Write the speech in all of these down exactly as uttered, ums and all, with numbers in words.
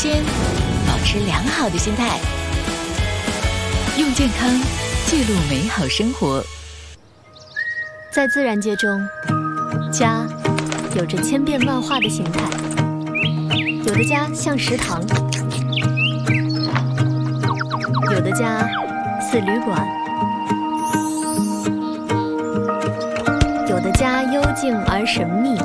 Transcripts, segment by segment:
鲜，保持良好的心态，用健康记录美好生活。 在自然界中，家有着千变万化的形态，有的家像食堂，有的家似旅馆，有的家幽静而神秘，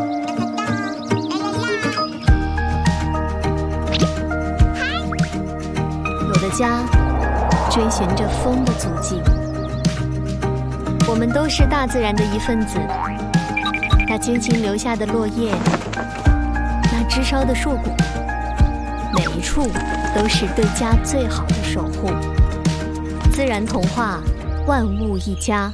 有的家追寻着风的足迹。我们都是大自然的一份子，那精心留下的落叶，那枝梢的硕果，每一处都是对家最好的守护。自然童话，万物一家。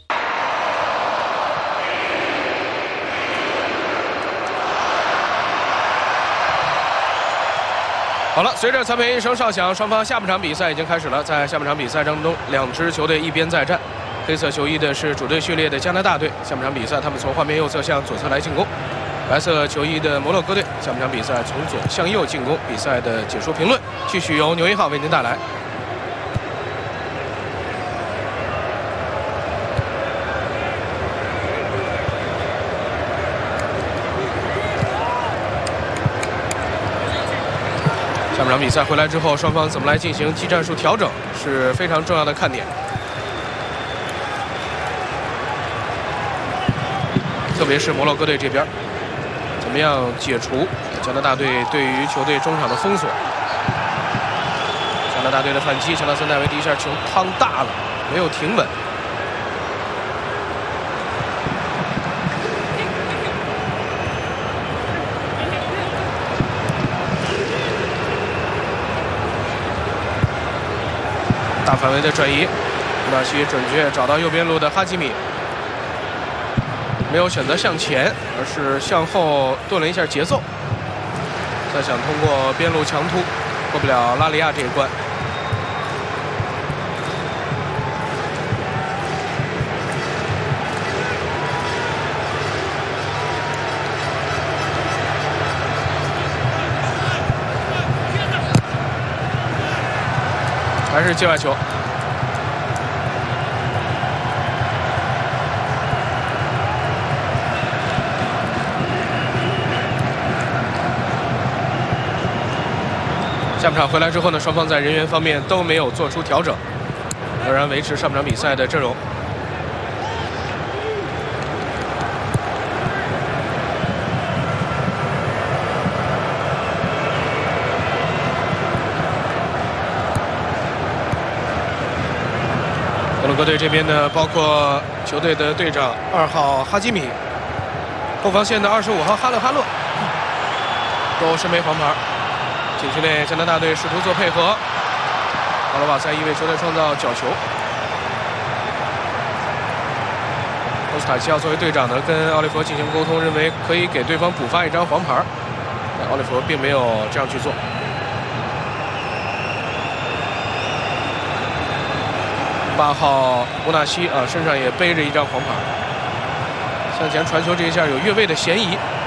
好了，随着裁判一声哨响，双方下半场比赛已经开始了。在下半场比赛当中，两支球队一边再战。黑色球衣的是主队序列的加拿大队，下半场比赛他们从画面右侧向左侧来进攻。白色球衣的摩洛哥队，下半场比赛从左向右进攻。比赛的解说评论继续由牛一号为您带来。下半场比赛回来之后，双方怎么来进行技战术调整是非常重要的看点。特别是摩洛哥队这边，怎么样解除加拿大队对于球队中场的封锁？加拿大队的反击，乔纳森·戴维第一下球趟大了，没有停稳。大范围的转移，布纳西准确找到右边路的哈基米。没有选择向前，而是向后顿了一下节奏，再想通过边路强突，过不了拉里亚这一关。还是界外球。下半场回来之后呢，双方在人员方面都没有做出调整，仍然维持上半场比赛的阵容。摩洛哥队这边呢，包括球队的队长二号哈基米，后防线的二十五号哈勒哈勒，都身背黄牌。禁区内，加拿大队试图做配合，奥罗瓦塞伊为球队创造角球。奥斯塔西奥作为队长呢，跟奥利弗进行沟通，认为可以给对方补发一张黄牌，但奥利弗并没有这样去做。八号乌纳西啊，身上也背着一张黄牌，向前传球这一下有越位的嫌疑。